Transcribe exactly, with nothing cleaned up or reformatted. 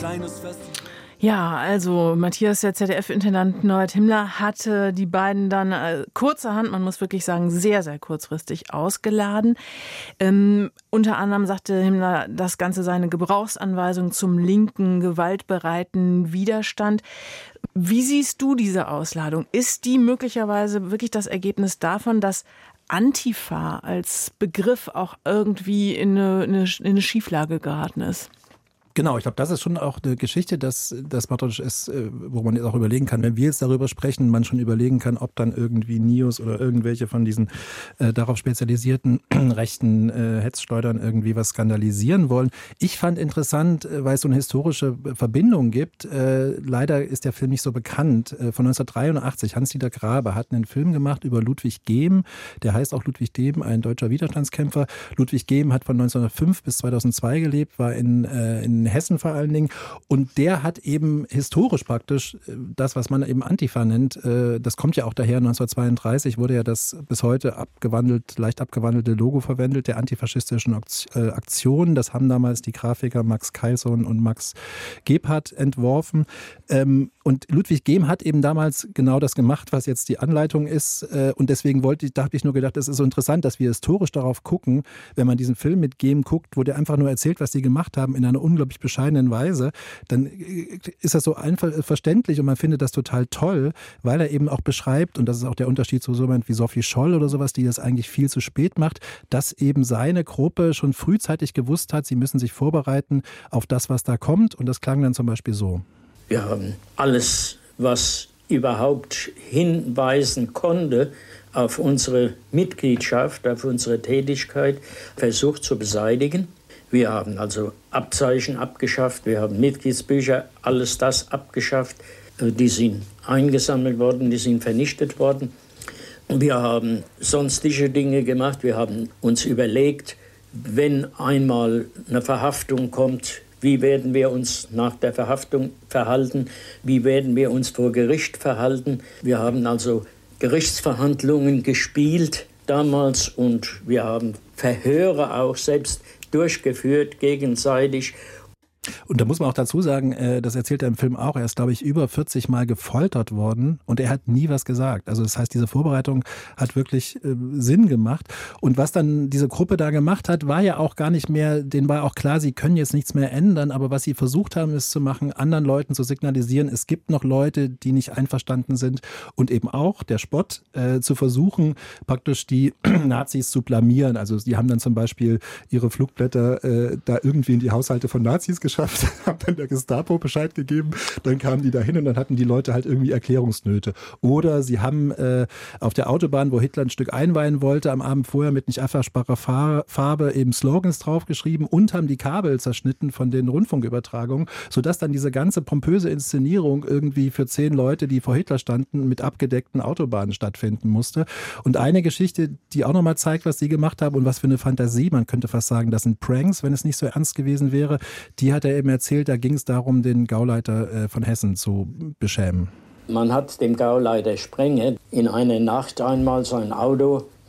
Ja, also Matthias, der Z D F-Intendant Norbert Himmler, hatte die beiden dann äh, kurzerhand, man muss wirklich sagen, sehr, sehr kurzfristig ausgeladen. Ähm, unter anderem sagte Himmler, das Ganze sei eine Gebrauchsanweisung zum linken, gewaltbereiten Widerstand. Wie siehst du diese Ausladung? Ist die möglicherweise wirklich das Ergebnis davon, dass Antifa als Begriff auch irgendwie in eine, in eine Schieflage geraten ist? Genau, ich glaube, das ist schon auch eine Geschichte, dass das praktisch ist, wo man jetzt auch überlegen kann, wenn wir jetzt darüber sprechen, man schon überlegen kann, ob dann irgendwie Nios oder irgendwelche von diesen äh, darauf spezialisierten rechten äh, Hetzschleudern irgendwie was skandalisieren wollen. Ich fand interessant, weil es so eine historische Verbindung gibt. Äh, leider ist der Film nicht so bekannt. Äh, von neunzehnhundertdreiundachtzig, Hans-Dieter Grabe hat einen Film gemacht über Ludwig Gehm. Der heißt auch Ludwig Gehm, ein deutscher Widerstandskämpfer. Ludwig Gehm hat von neunzehnhundertfünf bis zweitausendzwei gelebt, war in, äh, in Hessen vor allen Dingen. Und der hat eben historisch praktisch das, was man eben Antifa nennt, das kommt ja auch daher, neunzehnhundertzweiunddreißig wurde ja das bis heute abgewandelt, leicht abgewandelte Logo verwendet, der antifaschistischen Aktion. Das haben damals die Grafiker Max Keilson und Max Gebhardt entworfen. Und Ludwig Gehm hat eben damals genau das gemacht, was jetzt die Anleitung ist. Und deswegen wollte ich, da habe ich nur gedacht, es ist so interessant, dass wir historisch darauf gucken, wenn man diesen Film mit Gehm guckt, wo der einfach nur erzählt, was die gemacht haben, in einer unglaublich bescheidenen Weise, dann ist das so einfach verständlich und man findet das total toll, weil er eben auch beschreibt, und das ist auch der Unterschied zu so jemand wie Sophie Scholl oder sowas, die das eigentlich viel zu spät macht, dass eben seine Gruppe schon frühzeitig gewusst hat, sie müssen sich vorbereiten auf das, was da kommt, und das klang dann zum Beispiel so. Wir haben alles, was überhaupt hinweisen konnte auf unsere Mitgliedschaft, auf unsere Tätigkeit, versucht zu beseitigen. Wir haben also Abzeichen abgeschafft, wir haben Mitgliedsbücher, alles das abgeschafft. Die sind eingesammelt worden, die sind vernichtet worden. Wir haben sonstige Dinge gemacht. Wir haben uns überlegt, wenn einmal eine Verhaftung kommt, wie werden wir uns nach der Verhaftung verhalten? Wie werden wir uns vor Gericht verhalten? Wir haben also Gerichtsverhandlungen gespielt damals und wir haben Verhöre auch selbst durchgeführt, gegenseitig. Und da muss man auch dazu sagen, das erzählt er im Film auch, er ist, glaube ich, über vierzig Mal gefoltert worden und er hat nie was gesagt. Also das heißt, diese Vorbereitung hat wirklich äh, Sinn gemacht. Und was dann diese Gruppe da gemacht hat, war ja auch gar nicht mehr, denen war auch klar, sie können jetzt nichts mehr ändern, aber was sie versucht haben, ist zu machen, anderen Leuten zu signalisieren, es gibt noch Leute, die nicht einverstanden sind, und eben auch der Spott äh, zu versuchen, praktisch die Nazis zu blamieren. Also die haben dann zum Beispiel ihre Flugblätter äh, da irgendwie in die Haushalte von Nazis geschafft, haben dann der Gestapo Bescheid gegeben, dann kamen die da hin und dann hatten die Leute halt irgendwie Erklärungsnöte. Oder sie haben äh, auf der Autobahn, wo Hitler ein Stück einweihen wollte, am Abend vorher mit nicht abwaschbarer Farbe eben Slogans draufgeschrieben und haben die Kabel zerschnitten von den Rundfunkübertragungen, sodass dann diese ganze pompöse Inszenierung irgendwie für zehn Leute, die vor Hitler standen, mit abgedeckten Autobahnen stattfinden musste. Und eine Geschichte, die auch nochmal zeigt, was sie gemacht haben und was für eine Fantasie, man könnte fast sagen, das sind Pranks, wenn es nicht so ernst gewesen wäre, die hat er eben erzählt, da ging es darum, den Gauleiter von Hessen zu beschämen. Man hat dem Gauleiter Sprenger in einer Nacht einmal sein Auto